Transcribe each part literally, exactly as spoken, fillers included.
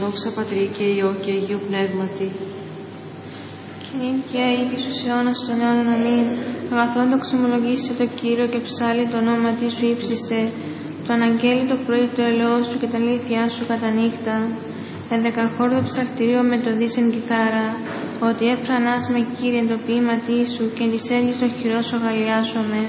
Δόξα Πατρί και Υιό και Αγίου Πνεύματι. Και νυν και αεί και στους αιώνας των αιώνων αμήν. Αγαθόν δοξομολογήσετε το Κύριο και ψάλλει το όνομα τη σου ύψιστε. Το αναγγέλει το πρωί το ελαιό σου και τα αλήθειά σου κατά νύχτα. Ενδεκαχόρδο ψαλτηρίο με το δίσεν κιθάρα. Ότι έφρανάς με Κύριε το ποίηματί σου και εν της έργης το χειρό σου αγαλιάσομαι.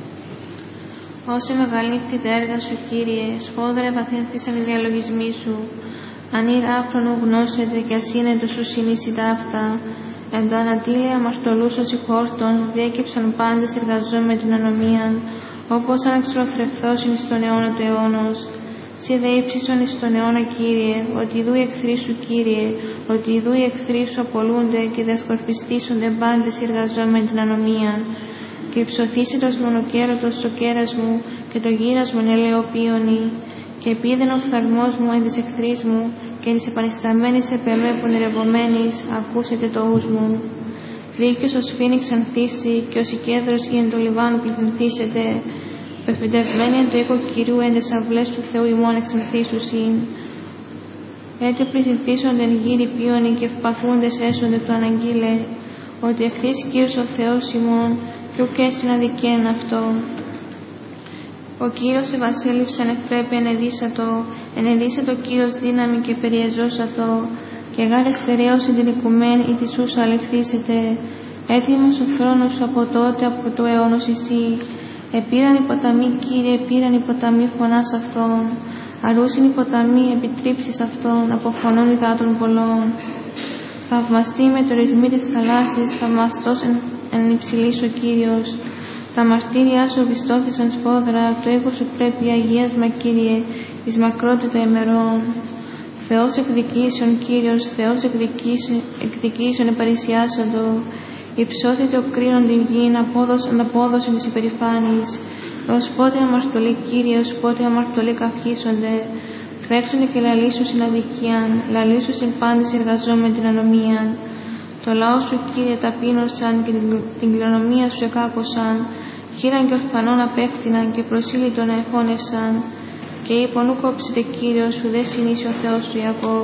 Όσε μεγαλύνθη τα έργα σου, Κύριε, σφόδρα βαθύνθησαν οι διαλογισμοί σου. Αν ή άφρονο γνώσετε και ασύνετο σου συνήσει ταύτα. Εν το ανατήλια αμαρτωλούς ως ηχόρτων διέκυψαν πάντες εργαζόμενοι την ανομίαν, όπως αν εξολοθρευθώσιν εις τον αιώνα του αιώνος. Συ δε ύψισον εις τον αιώνα, Κύριε, ότι ιδού οι εχθροί σου, Κύριε, ότι ιδού οι εχθροί σου απολούνται και διασκορπιστήσονται πάντες οι εργαζόμενοι την ανομίαν. Και υψωθήσιτος μονοκέρωτος το κέρας μου και το γύρας μου ελαιοπίωνη. Και επίδεν ο φθαλμός μου εν της εχθρής μου και εν της επανισταμένης επ' εμέ πονηρευομένης, ακούσετε το ους μου. Δίκαιος ως φοίνιξ ανθίσει και ως η κέδρος ή εν το λιβάνου πληθυνθήσετε, πεφυτευμένη εν το οίκο Κυρίου εν τες αυλές του Θεού ημών εξανθήσουσιν. Έτσι πληθυνθήσονται εν γύρι πίονοι και ευπαθούντες έσονται του αναγγείλε, ότι ευθύς Κύριος ο Θεός ημών και ουκ έσυν αδικαίεν αυτό. Ο Κύριος ευασίλειψαν ευπρέπεια ενεδίσατο, ενεδίσατο Κύριος δύναμη και περιεζώσατο, και γάρε στερέωσε την οικουμένη ή της ούς αλευθύσετε. Έτοιμος ο θρόνος σου από τότε, από το αιώνος εσύ. Επήραν οι ποταμοί, Κύριε, επήραν οι ποταμοί φωνάς αυτών. Αρούσιν οι ποταμοί επιτρίψεις αυτών, από φωνών υδάτων πολλών. Θαυμαστεί με το ρυθμί της θαλάσσης, θαυμαστός εν, εν υψηλής ο Κύριος. Τα μαρτύρια σου βιστώθησαν σφόδρα, το ήχο σου πρέπει αγίασμα, Κύριε, εις μακρότητα ημερών. Θεός εκδικήσεων, Κύριος, Θεός εκδικήσεων επαρισιάσαντο. Υψώθητε ο κρίνον την γην, ανταπόδοσον της υπερηφάνης. Ως πότε αμαρτωλοί, Κύριε, ως πότε αμαρτωλοί καυχήσονται. Φρέξονται και λαλήσουν στην αδικίαν, λαλήσουν στην πάντης εργαζόμενη την ανομίαν. Το λαό σου, Κύριε, ταπείνωσαν και την, την κληρονομία σου εκάκωσαν. Χείραν και ορφανών απέφτυναν και προσήλυτον εφώνευσαν. Και είπον ου κόψετε, Κύριος, σου δε συνήσει ο Θεός του Ιακώβ.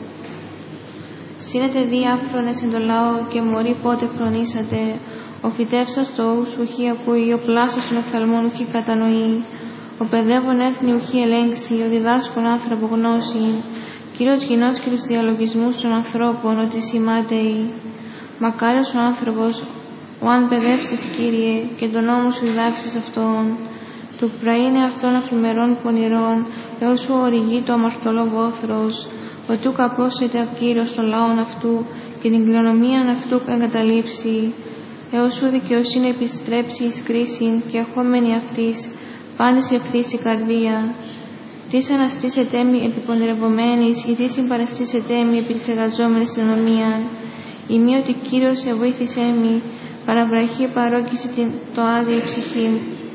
Σύνετε διάφρονες εν το λαό και μωρί πότε φρονήσατε. Ο φυτεύσας το ου σου ουχή ακούει, ο πλάσος των οφθαλμών ουχή κατανοεί. Ο παιδεύων έθνη ουχή ελέγξει, ο διδάσκων άνθρωπο γνώση. Κύριος γινός και τους διαλογισμούς των ανθρώπων, ότι σημάτεοι. Μακάριος ο άνθρωπος, ο αν παιδεύσεις, Κύριε, και τον νόμο σου διδάξεις αυτόν. Του πραήνε αυτόν αφημερών πονηρών, έως σου οριγεί το αμαρτωλό βόθρος, ότι ου καπόσεται ο Κύριος των λαών αυτού και την κληρονομίαν αυτού εγκαταλείψει, έως σου δικαιοσύνη επιστρέψει εις κρίσιν και αχόμενη αυτής, πάντης ευθύς η καρδία. Τις αναστήσετε μη επιπονηρευομένης, ή τις συμπαραστήσετε μη επί της εργαζόμενης συνομίαν. Η μη ότι Κύριος εβοήθησέ μη, παραβραχή παρόκησε το άδειο ψυχή.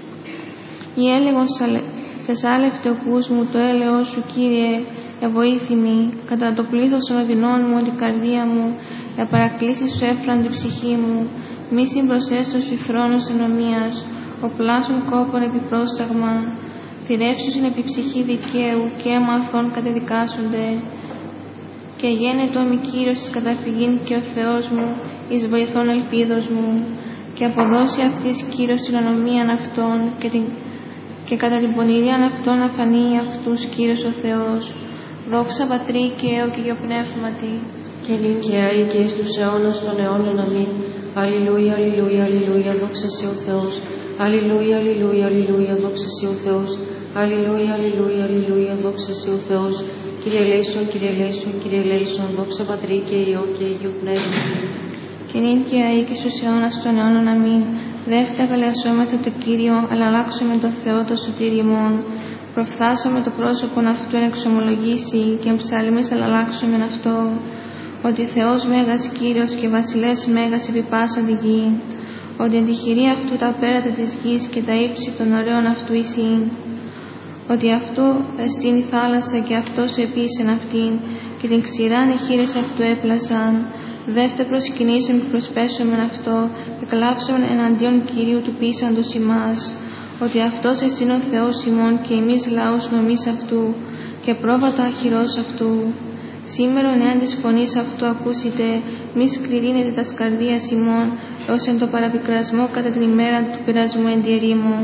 Ή έλεγον θεσάλευτε ο κούς μου το έλεος σου, Κύριε, εβοήθημη, κατά το πλήθος των οδυνών μου, την καρδία μου, για παρακλήσεις σου έφραν την ψυχή μου, μη συμπροσέστος η θρόνος ενομίας, ο πλάσων κόπων επιπρόσταγμα. Θηρεύσους είναι επί ψυχή δικαίου και αίμα αθών κατεδικάσονται. Και γένετο μη Κύριος εις καταφυγήν και ο Θεός μου εις βοηθών ελπίδος μου, και αποδώσει αυτής Κύριος την ανομίαν αυτών και, την... και κατά την πονηρίαν αυτών αφανεί αυτούς Κύριος ο Θεός. Δόξα Πατρί και Υιό και Αγίου Πνεύματι. Και νυν και αεί και εις τους αιώνας των αιώνων αμήν. Αλληλούια, αλληλούια, αλληλούια, δόξα σε ο Θεός. Αλληλούια, αλληλούια, αλληλούια, δόξα σε ο Θεός. Αλληλούια, αλληλούια, αλληλούια, δόξα σε ο Θεός. Κύριε ελέησον, Κύριε ελέησον, Κύριε ελέησον, δόξα Πατρί και Υιό και Αγίου Πνεύματι. Και νυν και αεί και στους αιώνας των αιώνων αμήν. Δεύτερα καλεσόμεθα το Κύριο, αλλά αλλάξουμε το Θεό το σωτήρι ημών. Προφθάσαμε το πρόσωπον αυτού εν εξομολογήσει και εν ψαλμής αλλάξουμε αυτό. Ότι Θεός Μέγας Κύριος και Βασιλεύς Μέγας επί πάσα τη γη. Ότι εν τη χειρή αυτού τα πέρατα της γης και τα ύψη των ωραίων αυτού εισήν. Ότι αυτό εστίν η θάλασσα και αυτός επίσεν αυτήν και την ξηράν οι χείρες αυτού έπλασαν. Δεύτε προσκυνήσεων και προσπέσομεν αυτό και κλάψομεν εναντίον Κυρίου του πείσαντος ημάς. Ότι αυτός εστίν ο Θεός ημών και εμείς λαός νομής αυτού και πρόβατα αχυρός αυτού. Σήμερον εάν της φωνής αυτού ακούσετε, μη σκληρύνετε τας καρδίας ημών, ως εν το παραπικρασμό κατά την ημέρα του πειρασμού εν τη ερήμου.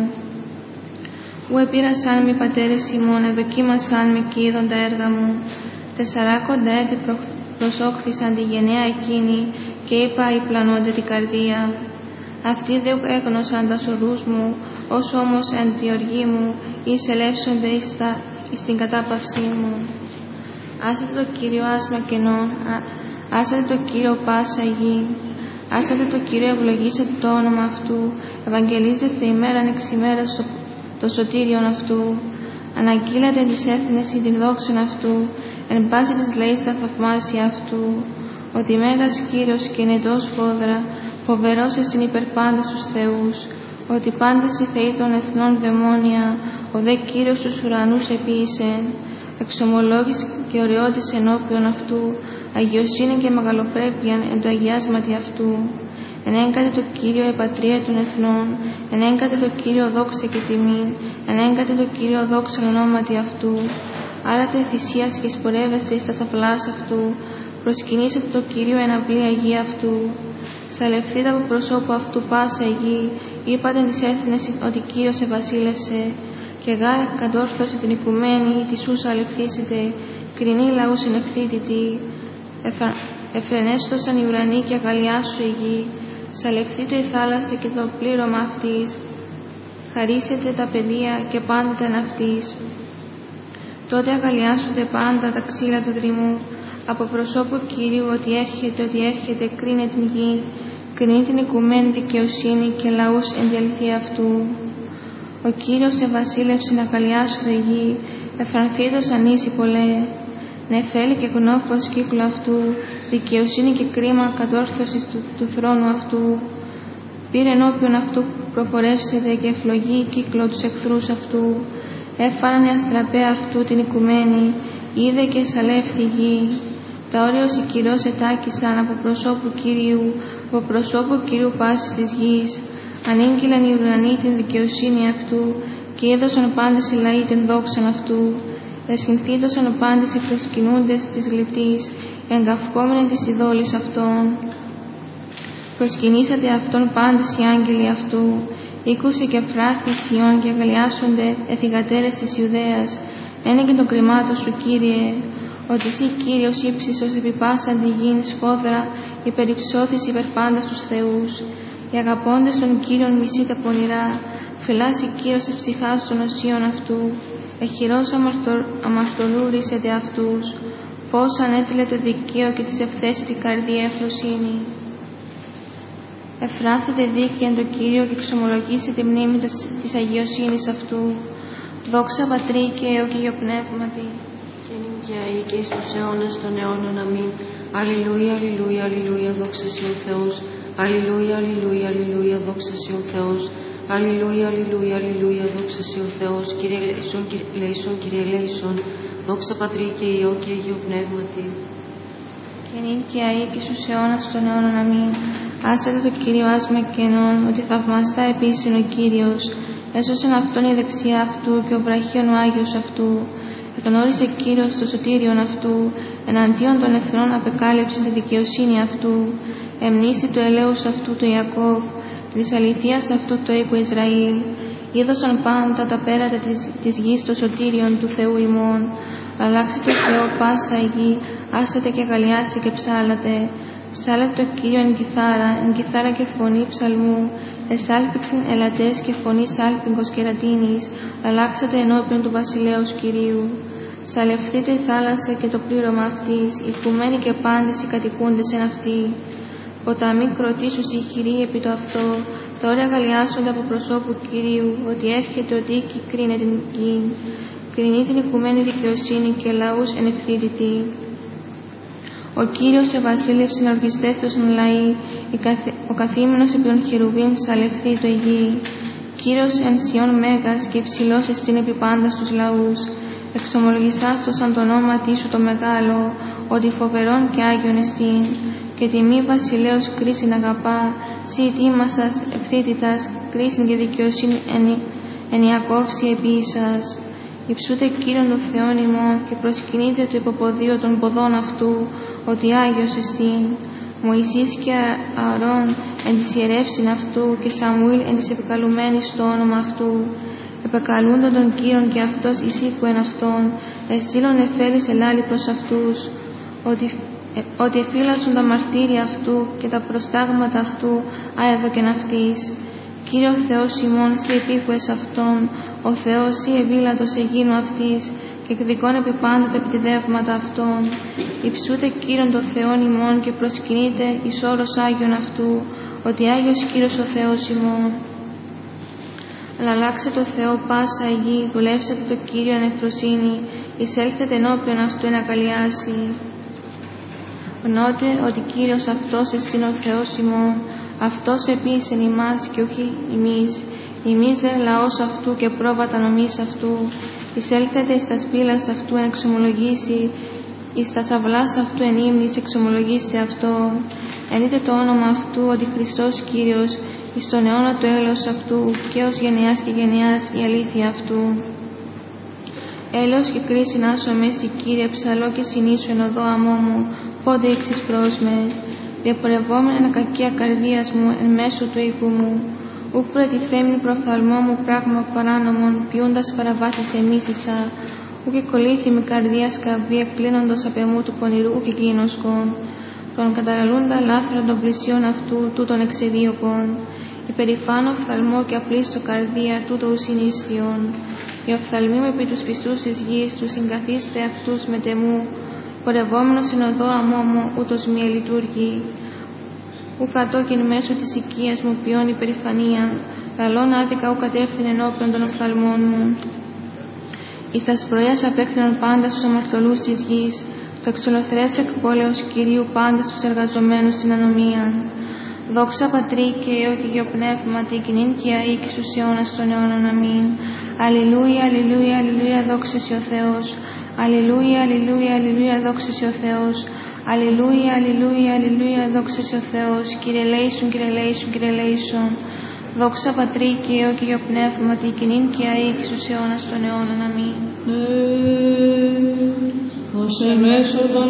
Ου επήρασαν με πατέρες ημών, εδοκίμασαν με κι είδον τα έργα μου. Τεσσαράκοντα έτη προ... προσόχθησαν τη γενναία εκείνη και είπα υπλανώνται την καρδία. Αυτοί δεν έγνωσαν τα οδούς μου, όσο όμως εν τη οργή μου εισελεύσονται εις, τα... εις την κατάπαυσή μου. Άσατε το Κύριο άσμα κενών, άσατε το Κύριο πάσα γη. Άσατε το Κύριο, ευλογήσατε το όνομα αυτού, ευαγγελίζεστε ημέραν εξ ημέρας το σωτήριον αυτού. Αναγγείλατε τις έθνες ή την δόξαν αυτού, εν πάση της λαής τα θαυμάσια αυτού. Ότι μέγας Κύριος και νετός φόδρα, φοβερός εστιν υπερπάντας τους θεούς. Ότι πάντες οι θεοί των εθνών δαιμόνια, ο δε Κύριος τους ουρανούς επίησεν. Εξομολόγηση και ωραιότης ενώπιον αυτού, αγιοσύνη και μεγαλοπρέπειαν εν το αγιάσματι αυτού. Ενέγκατε το Κύριο επατρία των εθνών, ενέγκατε το Κύριο δόξα και τιμή, ενέγκατε το Κύριο δόξα ονόματι αυτού. Άρατε θυσίας και σπορεύεστε εις τας απλάς αυτού, προσκυνήσετε το Κύριο εν απλή αγία αυτού. Σαλευθείτε από προσώπου αυτού πάσα η γη, είπατε τις έθνες ότι Κύριος ευασίλευσε. Και γά κατόρθωσε την οικουμένη, τη σου αλευθήσετε, κρινή λαούς εν ευθύτητη. Εφρενέστοσαν οι ουρανοί και αγαλιάσου η γη. Σαλευθείτε η θάλασσα και το πλήρωμα αυτής. Χαρίσετε τα παιδεία και πάντα τα ναυτής. Τότε αγαλιάσονται πάντα τα ξύλα του δρυμού. Από προσώπου Κυρίου ότι έρχεται, ότι έρχεται, κρίνε την γη. Κρίνει την οικουμένη δικαιοσύνη και λαούς εν τη αληθεία αυτού. Ο Κύριος ευασίλευσε να αγαλιάσου η γη, εφρανθήτως ανήσει πολλέ. Νεφέλη και γνώφος κύκλου αυτού, δικαιοσύνη και κρίμα κατόρθωσης του, του θρόνου αυτού. Πήρε ενώπιον αυτού προχωρεύσετε και ευλογεί κύκλο τους εχθρούς αυτού. Έφανανε αστραπέα αυτού την οικουμένη, είδε και σαλεύθη γη. Τα όριος οι κυρός ετάκησαν από προσώπου Κυρίου, από προσώπου Κυρίου πάσης της γης. Ανήγγυλαν οι ουρανοί την δικαιοσύνη αυτού και έδωσαν πάντες οι λαοί την δόξαν αυτού. Εσυνθήτωσαν πάντες οι προσκυνούντες της γλυπτής, εγκαυκόμενοι της ειδόλης αυτών. Προσκυνήσατε αυτόν πάντες οι άγγελοι αυτού. Ήκουσε και φράχτη Σιών και αγαλιάσονται εθιγατέρες της Ιουδαίας. Ένε και των κρυμάτων σου, Κύριε, ότι εσύ Κύριος ύψιστος επί πάσαν τη γήν σφόδρα, υπερυψώθης υπερπάντας τους θεούς. Οι αγαπώντες των Κύριων μισεί τα πονηρά, φυλάσσει Κύριος της ψυχάς των οσίων αυτού. Εχειρός αμαρτωλούρισετε αυτούς, φως ανέτειλε το δικαίο και της ευθέσει την καρδία ευφροσύνη. Εφράνθετε δίκαια εν το Κύριο και εξομολογήσετε μνήμη της αγιοσύνης αυτού. Δόξα Πατρί και Υιό και Υιό Πνεύματι. Και νύχια ή και εις τους αιώνας των αιώνων. Αμήν. Αλληλούια, αλληλούια, αλληλούια, δόξα Συ ο Θεός. Αλληλούια, αλληλούια, αλληλούια, δόξα Συ ο Θεός. Αλληλούια, αλληλούια, αλληλούια, δόξα Συ ο Θεός. Κύριε ελέησον, Κύριε ελέησον, Κύριε ελέησον. Δόξα Πατρί και Υιό και Υιό Πνεύματι. Και νύχια ή και στους αιώνας των αιώνων. Αμήν. Άσατε το Κύριο άσμα κενών, ότι θαυμαστά επίσης είναι ο Κύριος. Έσωσεν αυτόν η δεξιά αυτού και ο βραχίον ο Άγιος αυτού. Εκνόρισε Κύριος το σωτήριον αυτού, εναντίον των εθνών απεκάλυψε τη δικαιοσύνη αυτού. Εμνήστη του ελέους αυτού το Ιακώβ, της αληθείας αυτού το οίκο Ισραήλ. Είδωσαν πάντα τα πέρατα της, της γης το σωτήριον του Θεού ημών. Αλλάξει το Θεό πάσα η γη, άσετε και αγαλιάστε και ψάλατε. Ψάλατε το Κύριο εν κιθάρα, εν κιθάρα και φωνή ψαλμού. Εσάλπιξεν ελατές και φωνή σάλπιγγος και ρατίνης, αλλάξατε ενώπιον του βασιλέως Κυρίου. Σαλευθείτε η θάλασσα και το πλήρωμα αυτής, οι οικουμένοι και πάντες οι κατοικούντες εν αυτή. Ποταμοί κροτήσους οι χειροί επί το αυτό, τα όρια αγαλιάσονται από προσώπου Κυρίου, ότι έρχεται ο δίκη κρίνε την γη. Κρινεί την οικουμένη δικαιοσύνη και λαούς εν ευθύτητη. Ο Κύριος ευασίλευσε να ορκιστές των λαοί, ο καθήμενος επί των χερουβίμ σαλευθεί το η γη. Κύριος εν Σιών μέγας και υψηλός εστίν επί πάντα στους λαούς. Εξομολογησάς το σαν το όνόματί σου το μεγάλο, ότι φοβερόν και άγιον εστίν. Και τιμή βασιλέως κρίσιν αγαπά, σύ τίμασας ευθύτητας, κρίσιν και δικαιοσύνη εν Ιακώβ σοι επίησας. Υψούτε Κύριον των Θεών ημών και προσκυνείτε το υποποδίο των ποδών αυτού, ότι Άγιος εστίν. Μωυσής και Ααρών εν της ιερεύσιν αυτού και Σαμουήλ εν της επικαλουμένης το όνομα αυτού. Επεκαλούντον τον Κύριον και αυτός εισήκουεν αυτόν, εστήλων εφέλης ελάλη προς αυτούς, ότι, ε, ότι εφύλασσον τα μαρτύρια αυτού και τα προστάγματα αυτού άεδοκεν αυτής. Κύριε ο Θεός ημών, σοι επίκουες αυτόν, ο Θεός σοι ευήλατος εγίνου αυτής, και εκδικών επί πάντα τα επιτιδεύματα αυτών. Υψούτε Κύριον των Θεών ημών και προσκυνείτε εις όρος Άγιον αυτού, ότι Άγιος Κύριος ο Θεός ημών. Αλλάξτε το Θεό πάσα η γη, δουλεύσετε το Κύριο ανεφροσύνη, εισέλθετε ενώπιον αυτού εν ακαλιάσει. Γνώτε ότι Κύριος αυτός εστίν ο Θεός ημών, αυτός επίησεν ημάς και όχι ημείς, ημείς δε λαός αυτού και πρόβατα νομής αυτού. Εισέλθετε εις τας πύλας αυτού εν εξομολογήσει, εις τας αυλάς αυτού εν ύμνης εξομολογήσει αυτό. Ενείτε το όνομα αυτού ότι Χριστός Κύριος, εις τον αιώνα το έλεος αυτού και ως γενεάς και γενεάς η αλήθεια αυτού. Έλεος και κρίσιν άσο μέση Κύριε, ψαλό και συνήσου εν οδό αμμό μου, πόντε ύξεις προς με. Διαπορευόμενα κακία καρδίας μου εν μέσω του οίκου μου, ου προετιθέμην προφθαλμό μου πράγμα παράνομον, ποιούντας παραβάσεις εμίσησα, ου και κολλήθη με καρδία σκαβή, εκκλίνοντος απ' εμού του πονηρού και κλίνωσκον, τον καταλαλούντα λάθρα των πλησίων αυτού, τούτον εξεδίωκον, υπερηφάνω οφθαλμό και απλήστο καρδία, τούτο ουσινίσθιον. Οι οφθαλμοί μου επί τους πιστούς της γης, τους συγκαθίστε αυτούς με τεμού, πορευόμενος εν οδό αμμό μου, ούτως μη ελειτουργεί. Ου κατόκιν μέσω της οικίας μου ποιών υπερηφανία, καλών άδικα ου κατεύθυνε ενώπιον των οφθαλμών μου. Εις τας πρωίας απέκτηνον πάντα στους αμαρτωλούς της γης, το εξολοθρές εκπόλεως Κυρίου πάντα στους εργαζομένους στην ανομία. Δόξα Πατρί και Υιό και Υιό Πνεύματι, κοινήν και αεί και στους αιώνας των αιώνων. Αμήν. Αλληλούια, αλληλούια, αλληλούια, δόξα σοι ο Θεός. Αλληλούια, αλληλούια, αλληλούια, δόξα σοι ο Θεός. Αλληλούια, αλληλούια, αλληλούια, δόξα σοι ο Θεός. Κύριε λέησον, Κύριε λέησον, Κύριε λέησον. Δόξα Πατρί και Υιό και Υιό Πνεύματι, κοινήν και αεί και στους αιώνας των αιώνων. Αμήν. Ως εμέσω των